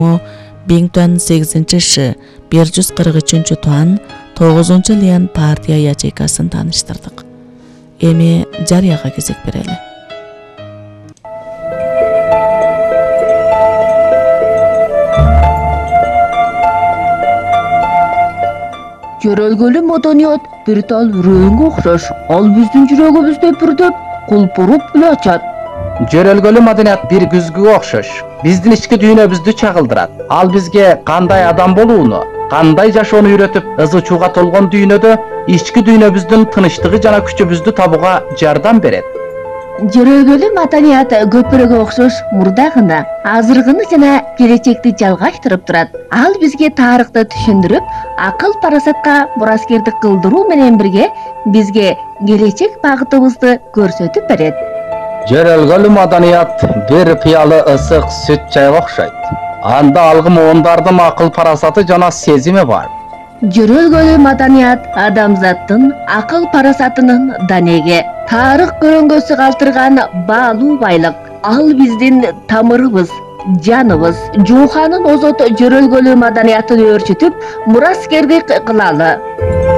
1008 143 туан 9 Лиан партия ячейкасын таныштырдык. Эми жарыяга кезек берели. Жөрөлгөлүү маданият бир тал үрөөнгө окшош. Ал биздин жүрөгүбүздө бүрдөп, кулпуруп эле ачат. Жөрөлгөлүү маданият бир күзгүгө окшош. Биздин ички дүйнөбүздү чагылдырат. Ал бизге кандай адам болууну, кандай жашоону үйрөтүп, ызычууга толгон дүйнөдө ички дүйнөбүздүн тынычтыгы жана күчүбүздү табууга жардам берет. Жөрөлгөлүү маданият көпүрөгө окшош мурда гана, азыркыны жана келечекти жалгаштырып турат. Ал бизге тарыхты түшүндүрүп, акыл парасатка мураскердик кылдыруу менен бирге бизге келечек багытыбызды көрсөтүп берет. Жөрөлгөлүү маданият бир пыялы ысык сүт чайга окшойт. Анда алгы муундардын акыл парасаты жана сезими бар. Жөрөлгөлүү маданият адамзаттын акыл парасатынын данеге, тарых көрөңгөсү калтырган баалуу байлык. Ал биздин тамырыбыз, жаныбыз. Жууханын озот жөрөлгөлүү маданиятын өөрчүтүп, мураскердик кылалы.